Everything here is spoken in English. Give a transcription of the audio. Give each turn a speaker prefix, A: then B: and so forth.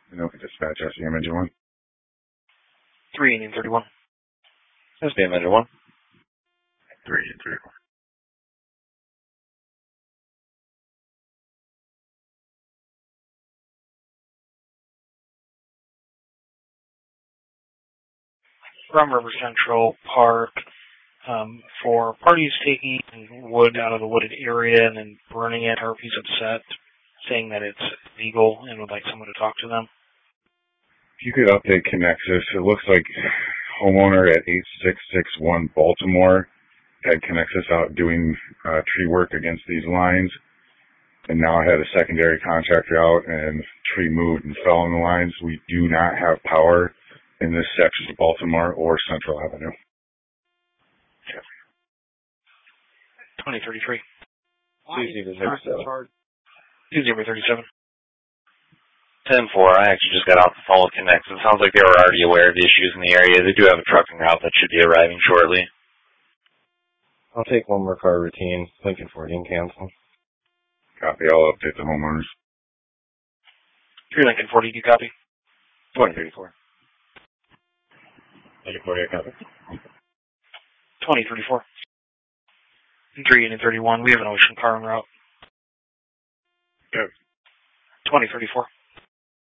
A: Anoka Dispatch, SCM Engine 1.
B: 3 Indian 31.
C: SBM Engine 1.
A: 3 and 3.
B: From River Central Park, for parties taking wood out of the wooded area and then burning it. Harvey's upset, saying that it's illegal and would like someone to talk to them.
A: If you could update Connexus, it looks like homeowner at 8661 Baltimore had Connexus out doing tree work against these lines, and now I had a secondary contractor out and tree moved and fell on the lines. We do not have power in this section of Baltimore or Central Avenue.
B: 2033.
C: 2037.
B: 2037.
C: 10-4. I actually just got off the phone with Connect. It sounds like they were already aware of the issues in the area. They do have a trucking route that should be arriving shortly.
D: I'll take one more car routine. Lincoln 40 and cancel.
A: Copy. I'll update the homeowners.
B: 3 Lincoln 40, do you copy?
C: 2034.
A: Lincoln 40, I copy.
B: 2034. 3 Indian 31. We have an ocean car en route.
A: Good.
B: 2034.